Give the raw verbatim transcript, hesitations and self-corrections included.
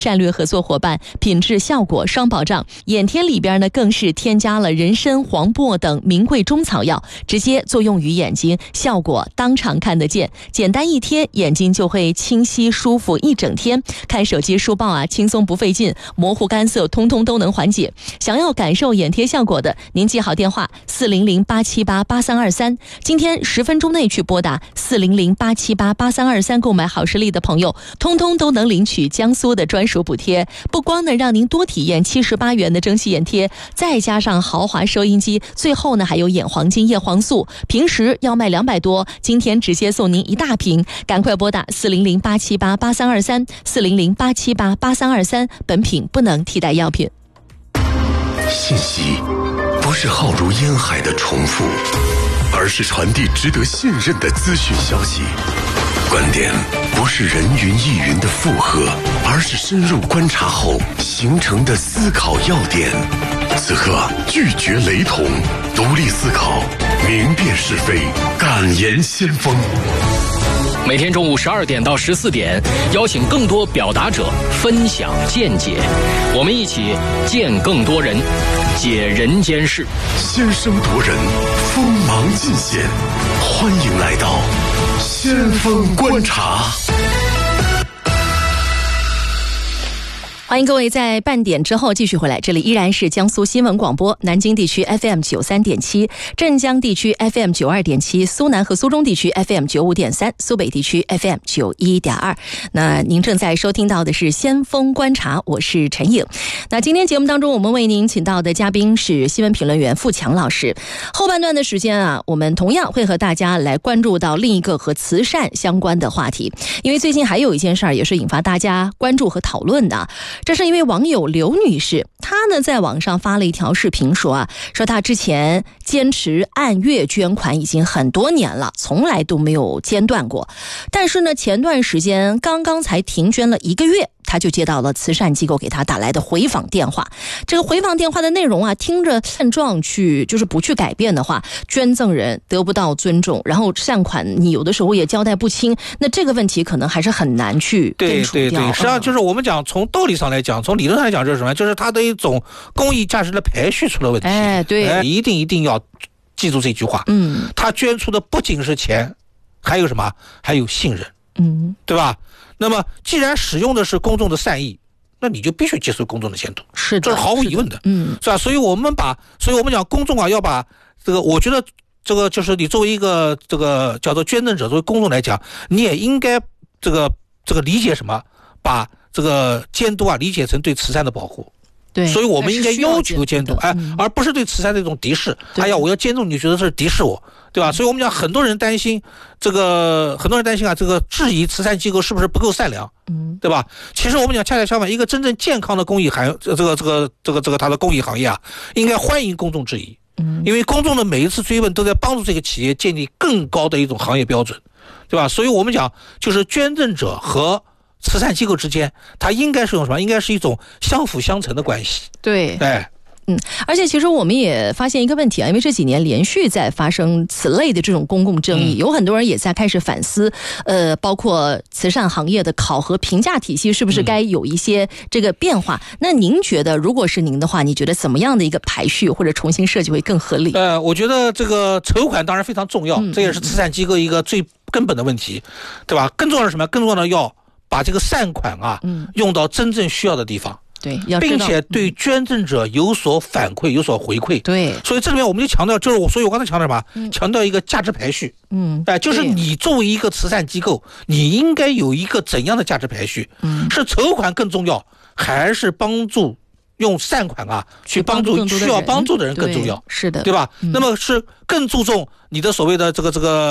战略合作伙伴，品质效果双保障。眼贴里边呢，更是添加了人参、黄柏等名贵中草药，直接作用于眼睛，效果当场看得见。简单一贴，眼睛就会清晰舒服一整天。看手机、书报啊，轻松不费劲，模糊干涩通通都能缓解。想要感受眼贴效果的，您记好电话四零零八七八八三二三，今天十分钟内去拨打四零零八七八八三二三，购买好视力的朋友，通通都能领取江苏的专属补贴，不光能让您多体验七十八元的蒸汽眼贴，再加上豪华收音机，最后呢还有眼黄金、叶黄素，平时要卖两百多，今天直接送您一大瓶，赶快拨打四零零八七八八三二三，四零零八七八八三二三，本品不能替代药品。 信息不是浩如烟海的重复，而是传递值得信任的资讯消息。观点不是人云亦云的附和，而是深入观察后形成的思考要点。此刻拒绝雷同，独立思考，明辨是非，敢言先锋。 每天中午十二点到十四点，邀请更多表达者分享见解，我们一起见更多人，解人间事， 先声夺人，锋芒尽显。欢迎来到先锋观察。 欢迎各位在半点之后继续回来，这里依然是江苏新闻广播，南京地区 F M 九三点七，镇江地区 F M 九二点七，苏南和苏中地区 F M 九五点三，苏北地区 F M 九一点二。那您正在收听到的是先锋观察，我是陈颖。那今天节目当中，我们为您请到的嘉宾是新闻评论员付强老师。后半段的时间啊，我们同样会和大家来关注到另一个和慈善相关的话题，因为最近还有一件事儿也是引发大家关注和讨论的。这是一位网友刘女士，她呢在网上发了一条视频说啊，说她之前坚持按月捐款已经很多年了，从来都没有间断过。但是呢，前段时间刚刚才停捐了一个月，他就接到了慈善机构给他打来的回访电话。这个回访电话的内容啊，听着现状去就是不去改变的话，捐赠人得不到尊重，然后善款你有的时候也交代不清，那这个问题可能还是很难去根除掉。 对对对，实际上就是我们讲从道理上来讲，从理论上来讲，就是什么？就是它的一种公益价值的排序出了问题。 哎，对， 哎，一定一定要记住这句话。嗯，他捐出的不仅是钱，还有什么？还有信任。嗯，对吧？那么既然使用的是公众的善意，那你就必须接受公众的监督， 是的， 这是毫无疑问的。嗯，是吧？所以我们把，所以我们讲公众啊，要把这个，我觉得这个就是你作为一个这个叫做捐赠者，作为公众来讲，你也应该这个这个理解什么？把这个监督啊理解成对慈善的保护。 对， 所以我们应该要求监督，哎，而不是对慈善的一种敌视。哎呀，我要监督你，觉得是敌视我，对吧？所以我们讲，很多人担心这个，很多人担心啊，这个质疑慈善机构是不是不够善良，嗯，对吧？其实我们讲恰恰相反，一个真正健康的公益行，这个这个这个这个它的公益行业啊，应该欢迎公众质疑，嗯，因为公众的每一次追问都在帮助这个企业建立更高的一种行业标准，对吧？所以我们讲，就是捐赠者和慈善机构之间，它应该是用什么？应该是一种相辅相成的关系。 对， 哎， 嗯，而且其实我们也发现一个问题啊，因为这几年连续在发生此类的这种公共争议，嗯、有很多人也在开始反思，呃，包括慈善行业的考核评价体系是不是该有一些这个变化？嗯、那您觉得，如果是您的话，你觉得怎么样的一个排序或者重新设计会更合理？ 呃，我觉得这个筹款当然非常重要，嗯、这也是慈善机构一个最根本的问题，对吧？更重要的是什么？更重要的要把这个善款啊，嗯，用到真正需要的地方， 对， 并且对捐赠者有所反馈、嗯、有所回馈， 对。所以这里面我们就强调，就是我，所以我刚才强调什么？嗯、强调一个价值排序，嗯，哎、呃，就是你作为一个慈善机构，你应该有一个怎样的价值排序？嗯，是筹款更重要，还是帮助用善款啊去帮助需要帮助的人更重要？ 是的， 对吧？嗯、那么是更注重你的所谓的这个这个。